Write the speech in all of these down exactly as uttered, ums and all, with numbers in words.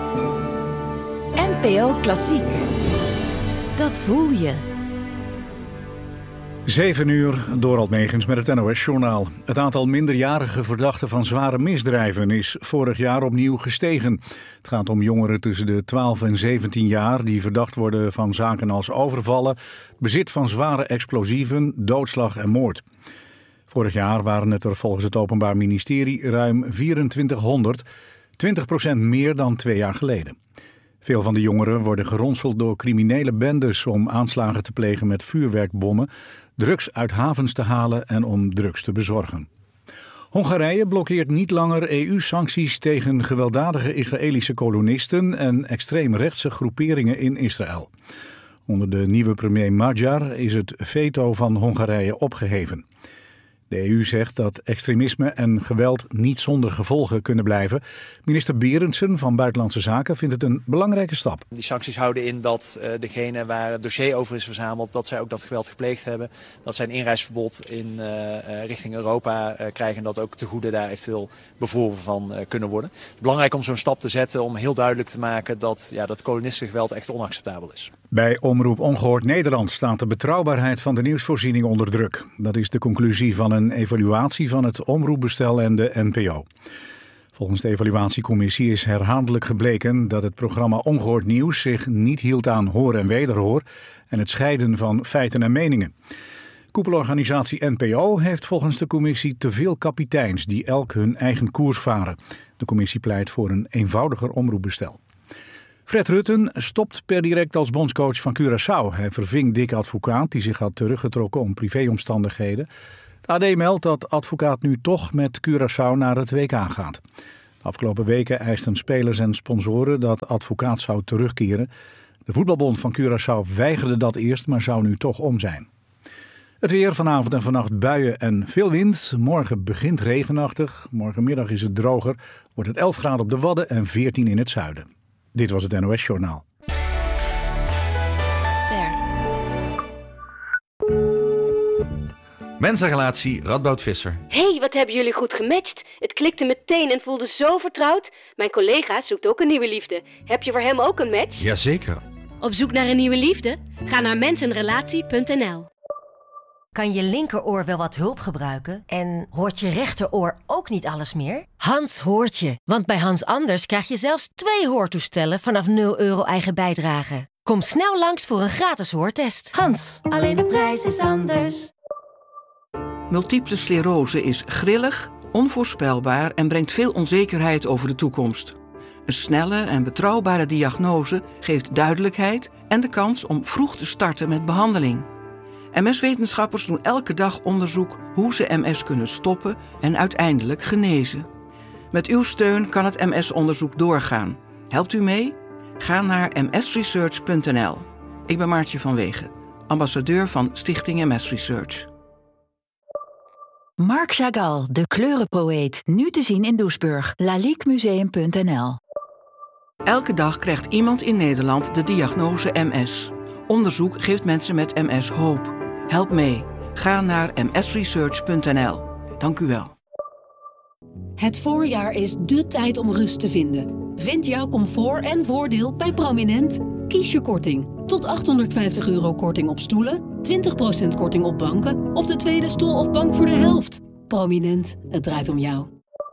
N P O Klassiek. Dat voel je. Zeven uur, Dorald Megens met het N O S-journaal. Het aantal minderjarige verdachten van zware misdrijven is vorig jaar opnieuw gestegen. Het gaat om jongeren tussen de twaalf en zeventien jaar die verdacht worden van zaken als overvallen, bezit van zware explosieven, doodslag en moord. Vorig jaar waren het er volgens het Openbaar Ministerie ruim vierentwintighonderd, twintig procent meer dan twee jaar geleden. Veel van de jongeren worden geronseld door criminele bendes om aanslagen te plegen met vuurwerkbommen, drugs uit havens te halen en om drugs te bezorgen. Hongarije blokkeert niet langer E U-sancties tegen gewelddadige Israëlische kolonisten en extreemrechtse groeperingen in Israël. Onder de nieuwe premier Magyar is het veto van Hongarije opgeheven. De E U zegt dat extremisme en geweld niet zonder gevolgen kunnen blijven. Minister Berendsen van Buitenlandse Zaken vindt het een belangrijke stap. Die sancties houden in dat uh, degene waar het dossier over is verzameld, dat zij ook dat geweld gepleegd hebben. Dat zij een inreisverbod in uh, uh, richting Europa uh, krijgen en dat ook tegoeden daar eventueel bevoren van uh, kunnen worden. Belangrijk om zo'n stap te zetten om heel duidelijk te maken dat ja, dat kolonistengeweld echt onacceptabel is. Bij Omroep Ongehoord Nederland staat de betrouwbaarheid van de nieuwsvoorziening onder druk. Dat is de conclusie van een evaluatie van het omroepbestel en de N P O. Volgens de evaluatiecommissie is herhaaldelijk gebleken dat het programma Ongehoord Nieuws zich niet hield aan hoor en wederhoor en het scheiden van feiten en meningen. Koepelorganisatie N P O heeft volgens de commissie te veel kapiteins die elk hun eigen koers varen. De commissie pleit voor een eenvoudiger omroepbestel. Fred Rutten stopt per direct als bondscoach van Curaçao. Hij verving Dick Advocaat, die zich had teruggetrokken om privéomstandigheden. Het A D meldt dat Advocaat nu toch met Curaçao naar het W K gaat. De afgelopen weken eisten spelers en sponsoren dat Advocaat zou terugkeren. De voetbalbond van Curaçao weigerde dat eerst, maar zou nu toch om zijn. Het weer, vanavond en vannacht buien en veel wind. Morgen begint regenachtig. Morgenmiddag is het droger. Wordt het elf graden op de Wadden en veertien in het zuiden. Dit was het N O S-journaal. Ster. Mensenrelatie Radboud Visser. Hé, hey, wat hebben jullie goed gematcht. Het klikte meteen en voelde zo vertrouwd. Mijn collega zoekt ook een nieuwe liefde. Heb je voor hem ook een match? Jazeker. Op zoek naar een nieuwe liefde? Ga naar mensenrelatie punt n l. Kan je linkeroor wel wat hulp gebruiken? En hoort je rechteroor ook niet alles meer? Hans hoort je. Want bij Hans Anders krijg je zelfs twee hoortoestellen vanaf nul euro eigen bijdrage. Kom snel langs voor een gratis hoortest. Hans, alleen de prijs is anders. Multiple sclerose is grillig, onvoorspelbaar en brengt veel onzekerheid over de toekomst. Een snelle en betrouwbare diagnose geeft duidelijkheid en de kans om vroeg te starten met behandeling. M S-wetenschappers doen elke dag onderzoek hoe ze M S kunnen stoppen en uiteindelijk genezen. Met uw steun kan het M S-onderzoek doorgaan. Helpt u mee? Ga naar m s research punt n l. Ik ben Maartje van Wegen, ambassadeur van Stichting M S Research. Marc Chagall, de kleurenpoëet, nu te zien in Doesburg. laliquemuseum punt n l. Elke dag krijgt iemand in Nederland de diagnose M S. Onderzoek geeft mensen met M S hoop. Help mee. Ga naar m s research punt n l. Dank u wel. Het voorjaar is dé tijd om rust te vinden. Vind jouw comfort en voordeel bij Prominent. Kies je korting. Tot achthonderdvijftig euro korting op stoelen, twintig procent korting op banken of de tweede stoel of bank voor de helft. Prominent, het draait om jou.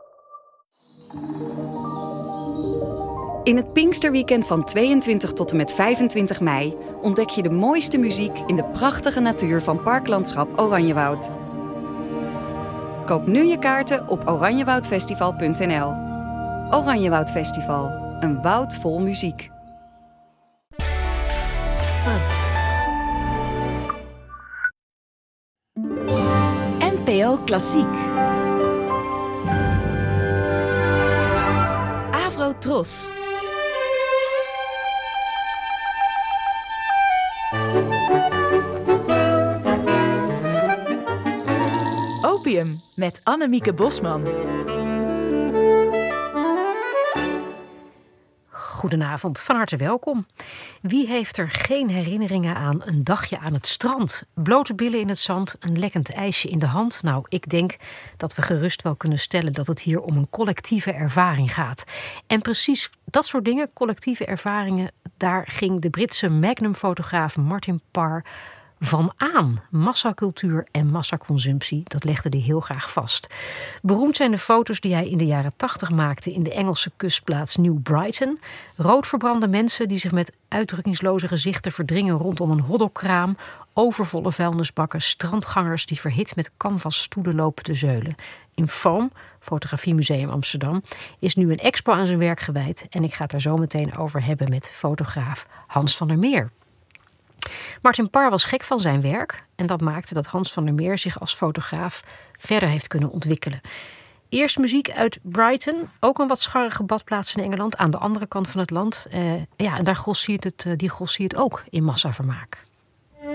In het Pinksterweekend van tweeëntwintig tot en met vijfentwintig mei ontdek je de mooiste muziek in de prachtige natuur van Parklandschap Oranjewoud. Koop nu je kaarten op oranjewoudfestival punt n l. Oranjewoud Festival, een woud vol muziek. N P O Klassiek. Avrotros. Opium met Annemieke Bosman. Goedenavond, van harte welkom. Wie heeft er geen herinneringen aan een dagje aan het strand? Blote billen in het zand, een lekkend ijsje in de hand. Nou, ik denk dat we gerust wel kunnen stellen dat het hier om een collectieve ervaring gaat. En precies dat soort dingen, collectieve ervaringen, daar ging de Britse Magnum-fotograaf Martin Parr van aan. Massacultuur en massaconsumptie, dat legde hij heel graag vast. Beroemd zijn de foto's die hij in de jaren tachtig maakte in de Engelse kustplaats New Brighton. Roodverbrande mensen die zich met uitdrukkingsloze gezichten verdringen rondom een hoddelkraam, overvolle vuilnisbakken, strandgangers die verhit met canvasstoelen lopen te zeulen. In Foam, Fotografiemuseum Amsterdam, is nu een expo aan zijn werk gewijd en ik ga het daar zo meteen over hebben met fotograaf Hans van der Meer. Martin Parr was gek van zijn werk en dat maakte dat Hans van der Meer zich als fotograaf verder heeft kunnen ontwikkelen. Eerst muziek uit Brighton, ook een wat scharrige badplaats in Engeland, aan de andere kant van het land. Uh, ja, en daar grossiert het, uh, die grossiert ook in massavermaak.